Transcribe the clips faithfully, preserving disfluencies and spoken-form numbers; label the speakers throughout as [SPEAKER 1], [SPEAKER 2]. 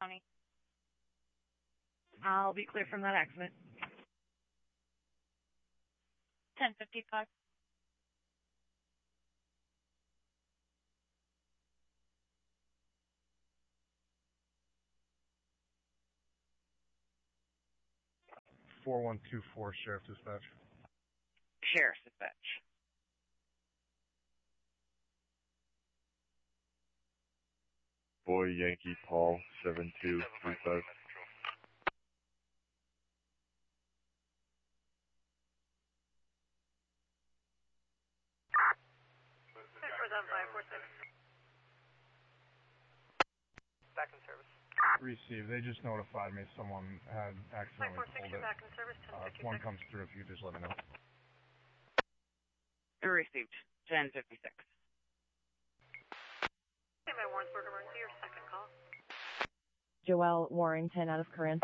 [SPEAKER 1] County.
[SPEAKER 2] I'll be clear from that accident.
[SPEAKER 1] ten fifty-five.
[SPEAKER 3] four one two four, Sheriff Dispatch.
[SPEAKER 2] Sheriff's Dispatch.
[SPEAKER 4] Boy Yankee Paul, seven two three five.
[SPEAKER 5] Back in service.
[SPEAKER 3] Received. They just notified me someone had accidentally pulled it.
[SPEAKER 5] Back in service.
[SPEAKER 3] Uh, if one comes through, if you just let me know.
[SPEAKER 2] Received. ten fifty-six.
[SPEAKER 5] Hey, my Warrensburg emergency, your second call.
[SPEAKER 6] Joelle Warrington out of Corinth.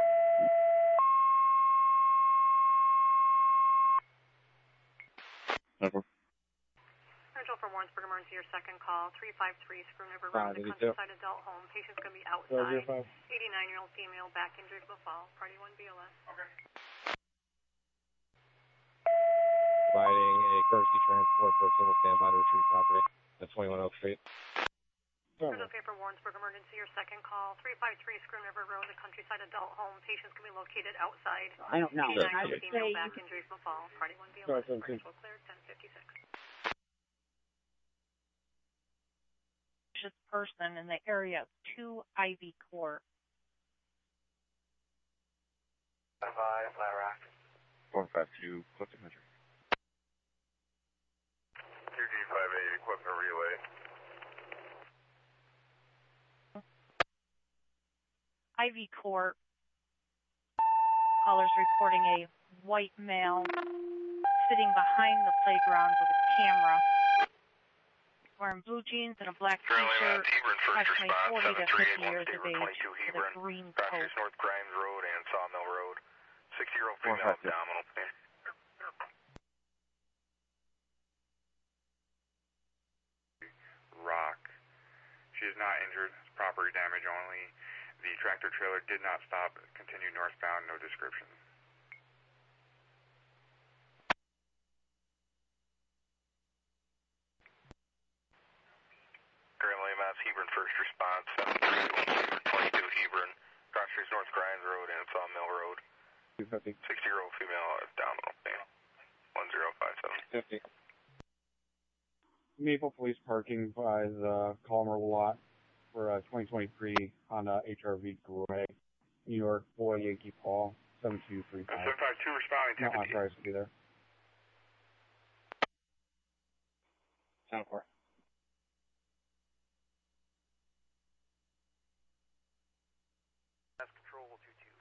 [SPEAKER 4] Never.
[SPEAKER 5] Central for Warrensburg emergency, your second call. three five three Screw River Road, the countryside adult home. Patient's going to be outside. eighty-nine-year-old female, back injured, will fall. Party one B L S. Okay.
[SPEAKER 7] Providing a courtesy transport for a civil standby to retrieve property at twenty-one Oak Street.
[SPEAKER 5] Okay for Warrensburg emergency, your second call. three five three Screw River Road, the countryside adult home. Patient's going to be located outside.
[SPEAKER 2] I don't know.
[SPEAKER 5] eighty-nine-year-old female, back injured, will fall. Party one B L S. Will clear, ten fifty-six.
[SPEAKER 1] Person in the area of two Ivy Court.
[SPEAKER 8] Five, Flat Rock.
[SPEAKER 4] one five two, Clifton Country.
[SPEAKER 9] Q G five eight, equipment relay.
[SPEAKER 1] Ivy Court. Callers reporting a white male sitting behind the playground with a camera, wearing blue jeans and a black t-shirt, approximately forty to fifty years of age, with a green coat.
[SPEAKER 9] North Grimes Road and Sawmill Road. sixty-year-old female abdominal pain. Rock. She is not injured. It's property damage only. The tractor trailer did not stop. Continued northbound. No description. Currently, Mass Hebron first response, seven three one twenty-two Hebron, Cross Streets North Grimes Road and Sawmill Road. sixty-year-old female abdominal pain. one zero five seven.
[SPEAKER 7] fifty.
[SPEAKER 10] Maple Police parking by the Colmer lot for a twenty twenty-three Honda H R V Gray. New York, Boy Yankee Paul, seven two three five.
[SPEAKER 9] seven five two responding.
[SPEAKER 10] Not authorized to be there.
[SPEAKER 7] Sound four.
[SPEAKER 5] That's control two two